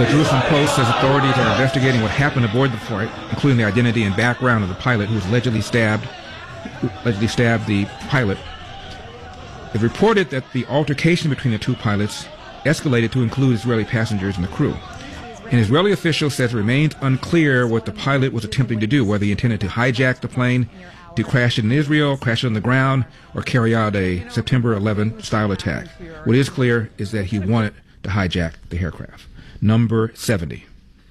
Jerusalem Post says authorities are investigating what happened aboard the flight, including the identity and background of the pilot who was allegedly stabbed the pilot. It reported that the altercation between the two pilots escalated to include Israeli passengers and the crew. An Israeli official says it remains unclear what the pilot was attempting to do, whether he intended to hijack the plane, to crash it in Israel, crash it on the ground, or carry out a September 11 style attack. What is clear is that he wanted to hijack the aircraft. Number 70.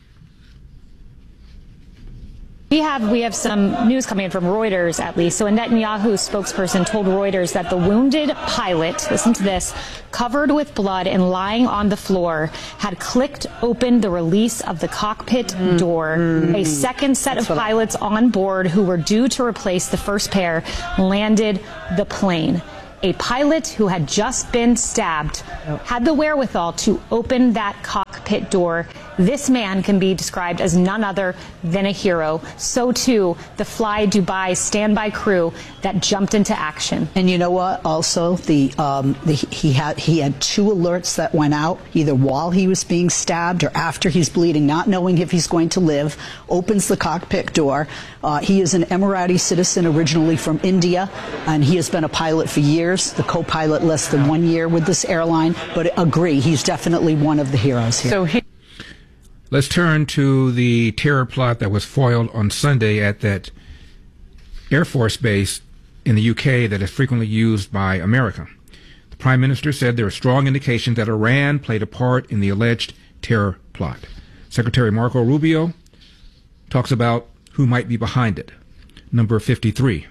We have some news coming in from Reuters, at least. So a Netanyahu spokesperson told Reuters that the wounded pilot, listen to this, covered with blood and lying on the floor, had clicked open the release of the cockpit door. A second set of pilots on board who were due to replace the first pair landed the plane. A pilot who had just been stabbed had the wherewithal to open that cockpit door. This man can be described as none other than a hero. So too, the Fly Dubai standby crew that jumped into action. And you know what? Also, he had two alerts that went out either while he was being stabbed or after he's bleeding, not knowing if he's going to live. Opens the cockpit door. He is an Emirati citizen originally from India, and he has been a pilot for years. The co-pilot less than 1 year with this airline, but agree, he's definitely one of the heroes here. Let's turn to the terror plot that was foiled on Sunday at that Air Force base in the UK that is frequently used by America. The Prime Minister said there are strong indications that Iran played a part in the alleged terror plot. Secretary Marco Rubio talks about who might be behind it. Number 53.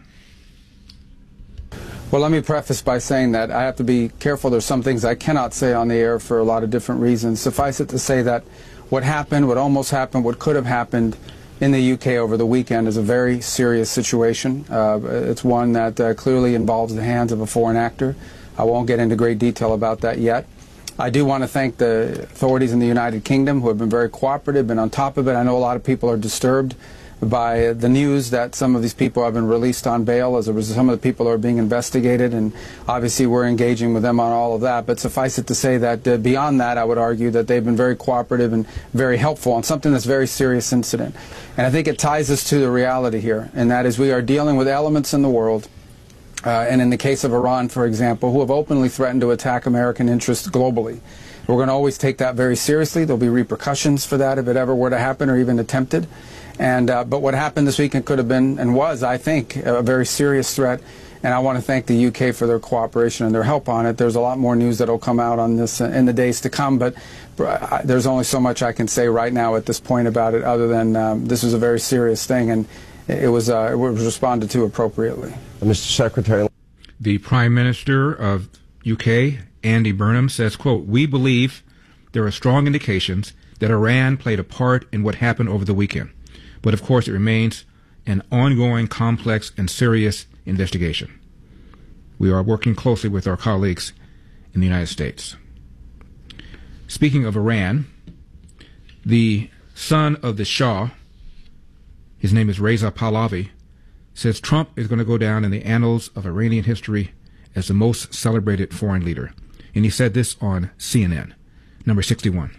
Well, let me preface by saying that I have to be careful. There's some things I cannot say on the air for a lot of different reasons. Suffice it to say that what happened, what almost happened, what could have happened in the UK over the weekend is a very serious situation. It's one that clearly involves the hands of a foreign actor. I won't get into great detail about that yet. I do want to thank the authorities in the United Kingdom who have been very cooperative, been on top of it. I know a lot of people are disturbed by the news that some of these people have been released on bail as a result. Some of the people are being investigated, and obviously we're engaging with them on all of that. But suffice it to say that beyond that, I would argue that they've been very cooperative and very helpful on something that's a very serious incident. And I think it ties us to the reality here, and that is we are dealing with elements in the world, and in the case of Iran, for example, who have openly threatened to attack American interests globally. We're going to always take that very seriously. There'll be repercussions for that if it ever were to happen or even attempted. And but what happened this weekend could have been and was, I think, a very serious threat. And I want to thank the UK for their cooperation and their help on it. There's a lot more news that will come out on this in the days to come. But there's only so much I can say right now at this point about it, other than this was a very serious thing, and it was responded to appropriately. Mr. Secretary. The Prime Minister of UK, Andy Burnham, says, quote, "We believe there are strong indications that Iran played a part in what happened over the weekend. But, of course, it remains an ongoing, complex, and serious investigation. We are working closely with our colleagues in the United States." Speaking of Iran, the son of the Shah, his name is Reza Pahlavi, says Trump is going to go down in the annals of Iranian history as the most celebrated foreign leader. And he said this on CNN. Number 61.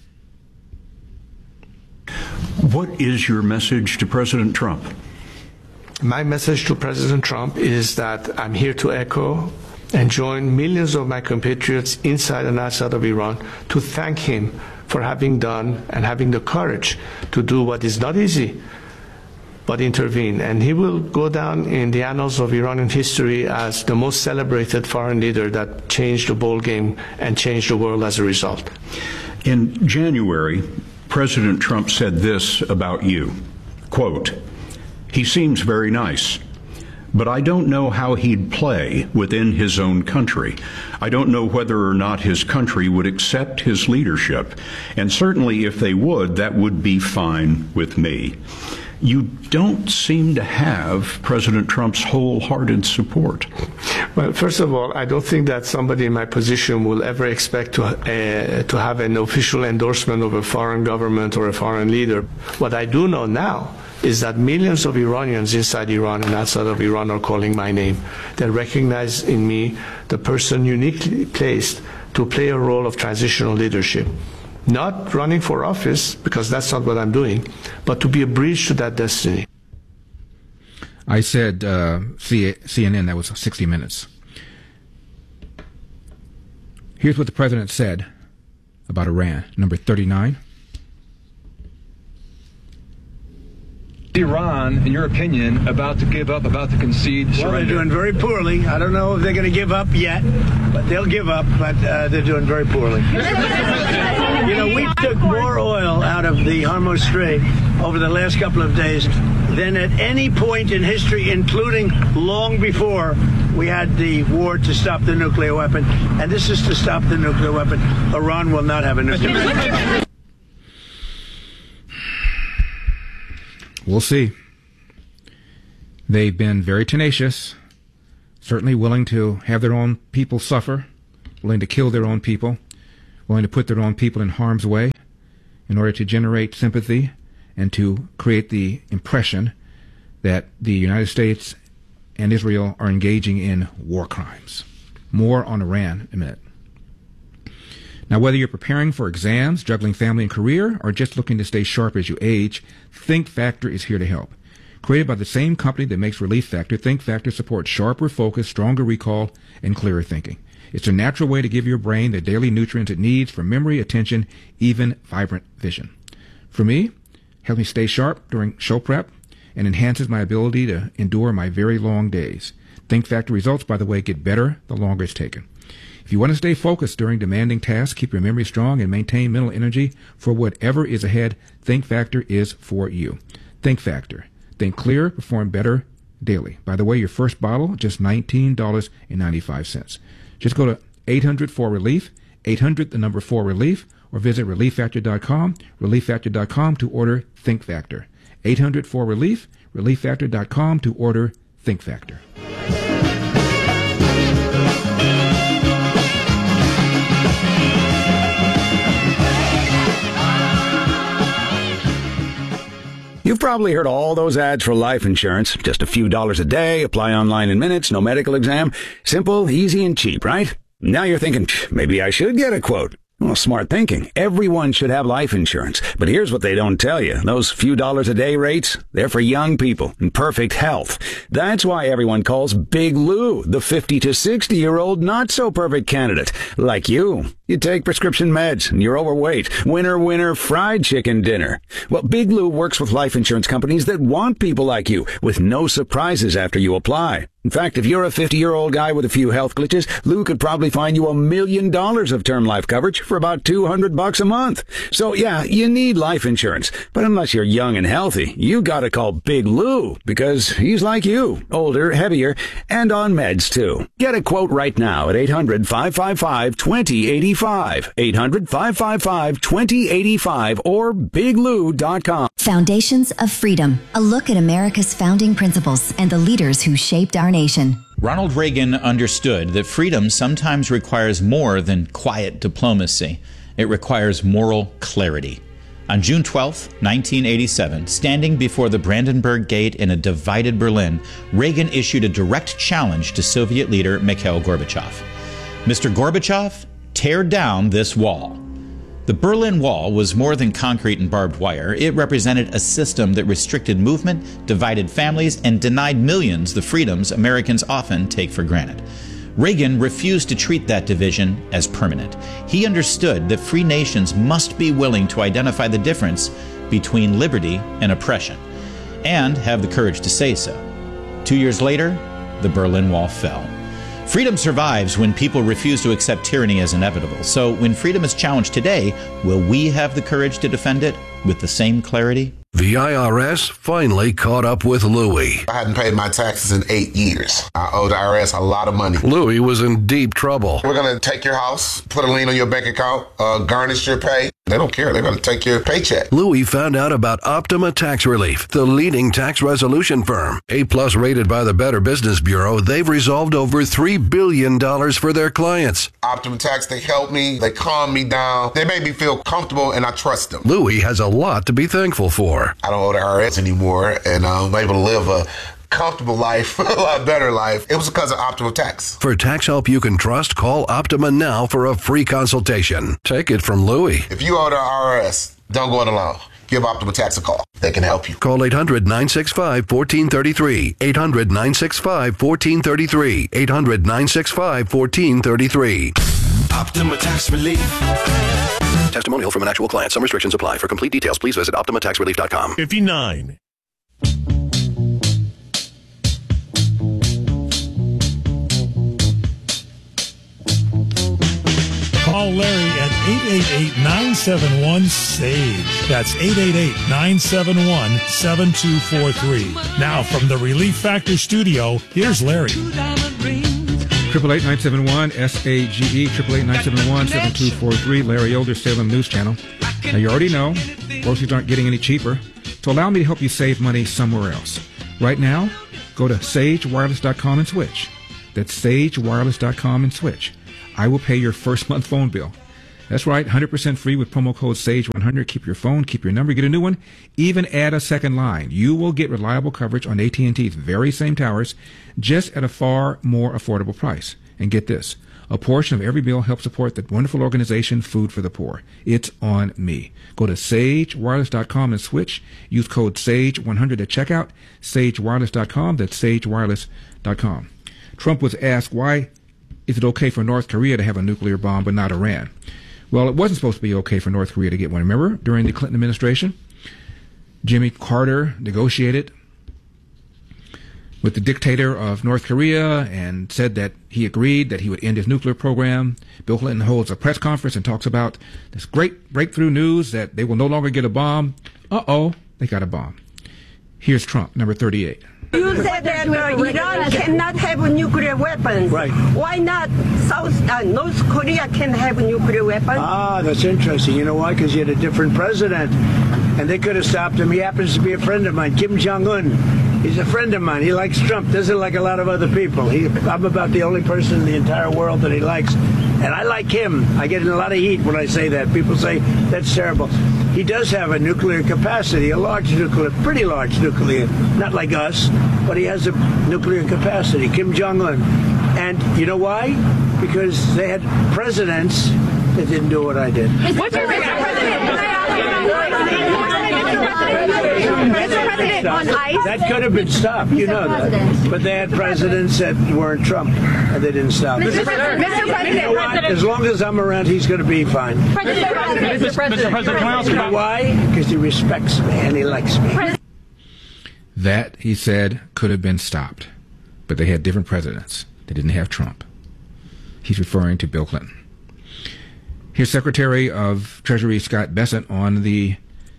What is your message to President Trump? My message to President Trump is that I'm here to echo and join millions of my compatriots inside and outside of Iran to thank him for having done and having the courage to do what is not easy, but intervene. And he will go down in the annals of Iranian history as the most celebrated foreign leader that changed the ball game and changed the world as a result. In January, President Trump said this about you, quote, "He seems very nice, but I don't know how he'd play within his own country. I don't know whether or not his country would accept his leadership, and certainly if they would, that would be fine with me." You don't seem to have President Trump's wholehearted support. Well, first of all, I don't think that somebody in my position will ever expect to have an official endorsement of a foreign government or a foreign leader. What I do know now is that millions of Iranians inside Iran and outside of Iran are calling my name. They recognize in me the person uniquely placed to play a role of transitional leadership. not running for office, because that's not what I'm doing, but to be a bridge to that destiny. I said CNN, that was 60 Minutes. Here's what the president said about Iran. Number 39. Iran, in your opinion, about to give up, about to concede, surrender? Well, they're doing very poorly. I don't know if they're going to give up yet, but they'll give up, but they're doing very poorly. You know, we took more oil out of the Hormuz Strait over the last couple of days than at any point in history, including long before we had the war to stop the nuclear weapon. And this is to stop the nuclear weapon. Iran will not have a nuclear weapon. We'll see. They've been very tenacious, certainly willing to have their own people suffer, willing to kill their own people, willing to put their own people in harm's way in order to generate sympathy and to create the impression that the United States and Israel are engaging in war crimes. More on Iran in a minute. Now, whether you're preparing for exams, juggling family and career, or just looking to stay sharp as you age, Think Factor is here to help. Created by the same company that makes Relief Factor, Think Factor supports sharper focus, stronger recall, and clearer thinking. It's a natural way to give your brain the daily nutrients it needs for memory, attention, even vibrant vision. For me, helps me stay sharp during show prep and enhances my ability to endure my very long days. Think Factor results, by the way, get better the longer it's taken. If you want to stay focused during demanding tasks, keep your memory strong, and maintain mental energy for whatever is ahead, Think Factor is for you. Think Factor. Think clear, perform better daily. By the way, your first bottle, just $19.95. Just go to 800-4RELIEF, 800-4RELIEF, or visit ReliefFactor.com, ReliefFactor.com to order Think Factor. 800-4RELIEF, ReliefFactor.com to order Think Factor. You've probably heard all those ads for life insurance. Just a few dollars a day, apply online in minutes, no medical exam. Simple, easy, and cheap, right? Now you're thinking, maybe I should get a quote. Well, smart thinking. Everyone should have life insurance. But here's what they don't tell you. Those few dollars a day rates, they're for young people in perfect health. That's why everyone calls Big Lou the 50 to 60-year-old not-so-perfect candidate. Like you. You take prescription meds and you're overweight. Winner, winner, fried chicken dinner. Well, Big Lou works with life insurance companies that want people like you with no surprises after you apply. In fact, if you're a 50-year-old guy with a few health glitches, Lou could probably find you $1 million of term life coverage for about $200 a month. So yeah, you need life insurance. But unless you're young and healthy, you gotta call Big Lou because he's like you, older, heavier, and on meds too. Get a quote right now at 800-555-2085. 800-555-2085 or biglou.com. Foundations of Freedom, a look at America's founding principles and the leaders who shaped our nation. Ronald Reagan understood that freedom sometimes requires more than quiet diplomacy. It requires moral clarity. On June 12, 1987, standing before the Brandenburg Gate in a divided Berlin, Reagan issued a direct challenge to Soviet leader Mikhail Gorbachev. Mr. Gorbachev, tear down this wall. The Berlin Wall was more than concrete and barbed wire. It represented a system that restricted movement, divided families, and denied millions the freedoms Americans often take for granted. Reagan refused to treat that division as permanent. He understood that free nations must be willing to identify the difference between liberty and oppression, and have the courage to say so. 2 years later, the Berlin Wall fell. Freedom survives when people refuse to accept tyranny as inevitable. So when freedom is challenged today, will we have the courage to defend it with the same clarity? The IRS finally caught up with Louis. I hadn't paid my taxes in 8 years. I owe the IRS a lot of money. Louis was in deep trouble. We're going to take your house, put a lien on your bank account, garnish your pay. They don't care. They're going to take your paycheck. Louis found out about Optima Tax Relief, the leading tax resolution firm. A-plus rated by the Better Business Bureau, they've resolved over $3 billion for their clients. Optima Tax, they help me. They calm me down. They make me feel comfortable, and I trust them. Louis has a lot to be thankful for. I don't owe the IRS anymore, and I'm able to live a comfortable life, a lot better life. It was because of Optima Tax. For tax help you can trust, call Optima now for a free consultation. Take it from Louie. If you owe the IRS, don't go it alone. Give Optima Tax a call. They can help you. Call 800-965-1433. 800-965-1433. 800-965-1433. Optima Tax Relief. Testimonial from an actual client. Some restrictions apply. For complete details, please visit OptimaTaxRelief.com. 59. Call Larry at 888-971-SAGE. That's 888-971-7243. Now from the Relief Factor studio, here's Larry. 888-971-SAGE, 888-971-7243, Larry Elder, Salem News Channel. Now, you already know, groceries aren't getting any cheaper, so allow me to help you save money somewhere else. Right now, go to sagewireless.com and switch. That's sagewireless.com and switch. I will pay your first month phone bill. That's right, 100% free with promo code SAGE100. Keep your phone, keep your number, get a new one, even add a second line. You will get reliable coverage on AT&T's very same towers, just at a far more affordable price. And get this, a portion of every bill helps support that wonderful organization, Food for the Poor. It's on me. Go to sagewireless.com and switch. Use code SAGE100 at checkout, sagewireless.com. That's sagewireless.com. Trump was asked, why is it okay for North Korea to have a nuclear bomb but not Iran? Well, it wasn't supposed to be okay for North Korea to get one. Remember, during the Clinton administration, Jimmy Carter negotiated with the dictator of North Korea and said that he agreed that he would end his nuclear program. Bill Clinton holds a press conference and talks about this great breakthrough news that they will no longer get a bomb. Uh-oh, they got a bomb. Here's Trump, number 38. You said that Iran cannot have nuclear weapons. Right. Why not North Korea can have nuclear weapons? Ah, that's interesting. You know why? Because he had a different president. And they could have stopped him. He happens to be a friend of mine, Kim Jong-un. He's a friend of mine. He likes Trump, doesn't like a lot of other people. I'm about the only person in the entire world that he likes. And I like him. I get in a lot of heat when I say that. People say, that's terrible. He does have a nuclear capacity, a large nuclear, pretty large nuclear, not like us, but he has a nuclear capacity, Kim Jong-un. And you know why? Because they had presidents that didn't do what I did. What's your favorite president? On ice? That could have been stopped, you know that. But they had presidents that weren't Trump, and they didn't stop it. Mr. President, you know what? As long as I'm around, he's going to be fine. Mr. President, can I ask you why? Because he respects me and he likes me. That, he said, could have been stopped. But they had different presidents. They didn't have Trump. He's referring to Bill Clinton. Here's Secretary of Treasury Scott Bessent on the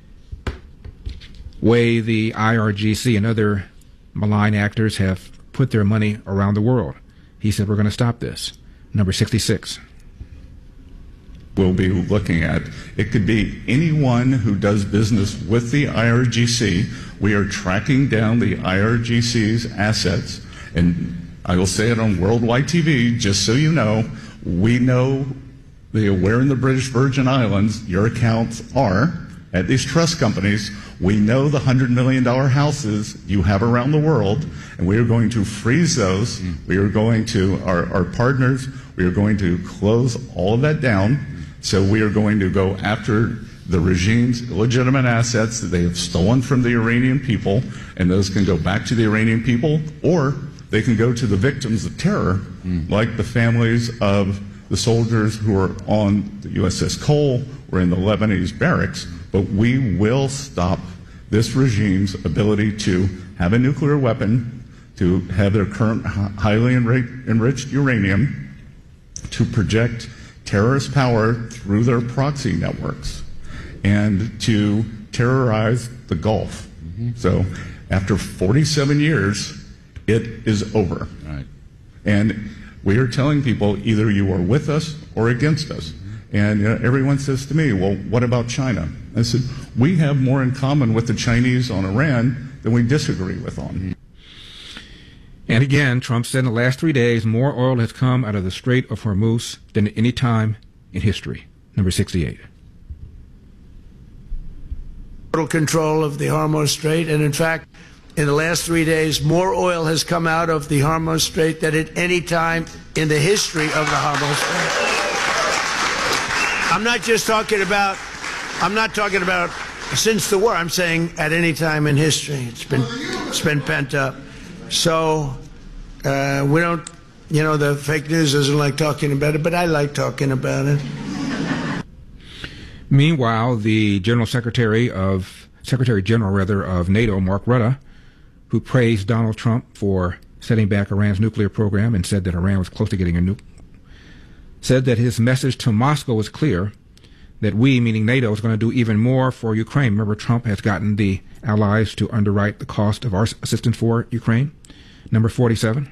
way the IRGC and other malign actors have put their money around the world. He said, we're going to stop this. Number 66. We'll be looking at. It could be anyone who does business with the IRGC. We are tracking down the IRGC's assets, and I will say it on worldwide TV, just so you know, we know where in the British Virgin Islands your accounts are at these trust companies. We know the $100 million houses you have around the world, and we are going to freeze those. We are going to, our partners, we are going to close all of that down. So we are going to go after the regime's illegitimate assets that they have stolen from the Iranian people, and those can go back to the Iranian people, or they can go to the victims of terror, like the families of the soldiers who are on the USS Cole or in the Lebanese barracks. But we will stop this regime's ability to have a nuclear weapon, to have their current highly enriched uranium, to project terrorist power through their proxy networks, and to terrorize the Gulf. So after 47 years, it is over. Right. And we are telling people either you are with us or against us. And everyone says to me, well, what about China? I said, we have more in common with the Chinese on Iran than we disagree with on. And again, Trump said in the last 3 days, more oil has come out of the Strait of Hormuz than at any time in history. Number 68. Total control of the Hormuz Strait, and in fact, in the last 3 days, more oil has come out of the Hormuz Strait than at any time in the history of the Hormuz Strait. I'm not talking about since the war. I'm saying at any time in history. It's been pent up. So we don't, the fake news doesn't like talking about it, but I like talking about it. Meanwhile, the Secretary General of NATO, Mark Rutte, who praised Donald Trump for setting back Iran's nuclear program and said that Iran was close to getting a nuke, said that his message to Moscow was clear, that we, meaning NATO, is going to do even more for Ukraine. Remember, Trump has gotten the allies to underwrite the cost of our assistance for Ukraine. Number 47.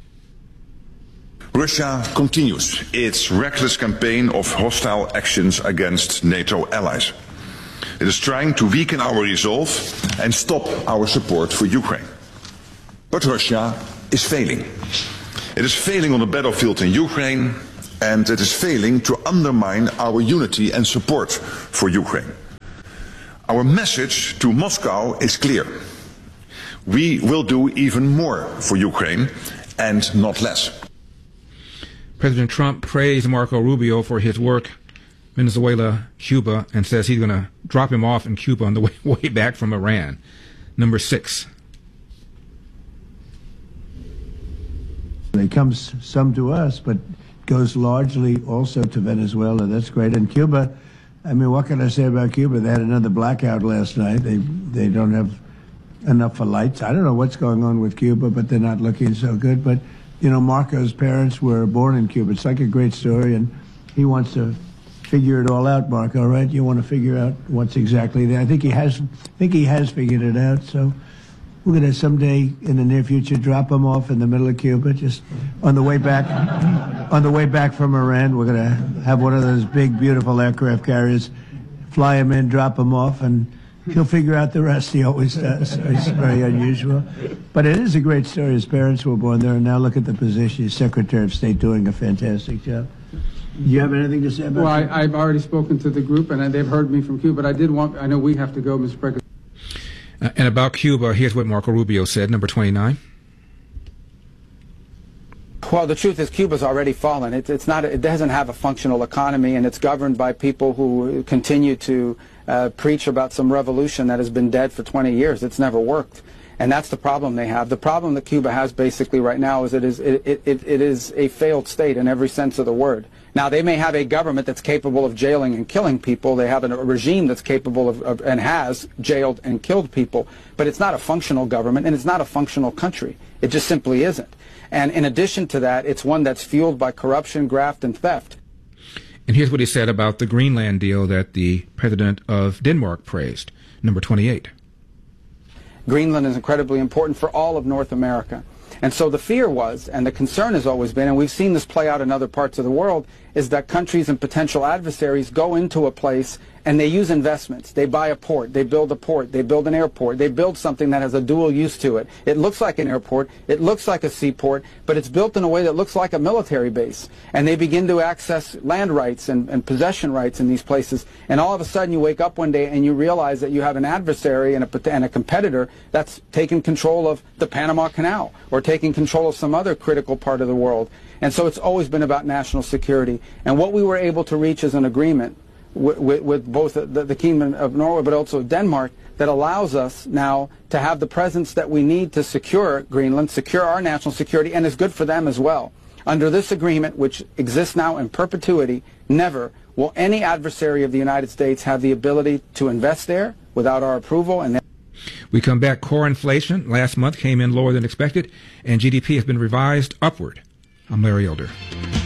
Russia continues its reckless campaign of hostile actions against NATO allies. It is trying to weaken our resolve and stop our support for Ukraine. But Russia is failing. It is failing on the battlefield in Ukraine, and it is failing to undermine our unity and support for Ukraine. Our message to Moscow is clear. We will do even more for Ukraine and not less. President Trump praised Marco Rubio for his work Venezuela, Cuba, and says he's going to drop him off in Cuba on the way back from Iran. Number 6. It comes some to us, but goes largely also to Venezuela. That's great. And Cuba, I mean, what can I say about Cuba? They had another blackout last night. They don't have enough for lights. I don't know what's going on with Cuba, but they're not looking so good. But, Marco's parents were born in Cuba. It's like a great story, and he wants to figure it all out, Marco, right? You want to figure out what's exactly there. I think he has figured it out. So we're going to someday in the near future drop him off in the middle of Cuba, just on the way back. On the way back from Iran, we're going to have one of those big, beautiful aircraft carriers, fly him in, drop him off, and he'll figure out the rest. He always does. It's very unusual. But it is a great story. His parents were born there, and now look at the position. He's Secretary of State, doing a fantastic job. Do you have anything to say about that? Well, I've already spoken to the group, and they've heard me from Cuba, but I know we have to go, Mr. President. And about Cuba, here's what Marco Rubio said, number 29. Well, the truth is Cuba's already fallen. It doesn't have a functional economy, and it's governed by people who continue to preach about some revolution that has been dead for 20 years. It's never worked. And that's the problem they have. The problem that Cuba has basically right now is it is a failed state in every sense of the word. Now, they may have a government that's capable of jailing and killing people. They have a regime that's capable of and has jailed and killed people. But it's not a functional government, and it's not a functional country. It just simply isn't. And in addition to that, it's one that's fueled by corruption, graft, and theft. And here's what he said about the Greenland deal that the president of Denmark praised, number 28. Greenland is incredibly important for all of North America. And so the fear was, and the concern has always been, and we've seen this play out in other parts of the world, is that countries and potential adversaries go into a place and they use investments. They buy a port, they build an airport, they build something that has a dual use to it. It looks like an airport, it looks like a seaport, but it's built in a way that looks like a military base. And they begin to access land rights and possession rights in these places. And all of a sudden you wake up one day and you realize that you have an adversary and a competitor that's taken control of the Panama Canal or taking control of some other critical part of the world. And so it's always been about national security. And what we were able to reach is an agreement with both the Kingdom of Norway but also Denmark that allows us now to have the presence that we need to secure Greenland, secure our national security, and is good for them as well. Under this agreement, which exists now in perpetuity, never will any adversary of the United States have the ability to invest there without our approval. And we come back. Core inflation last month came in lower than expected, and GDP has been revised upward. I'm Larry Elder.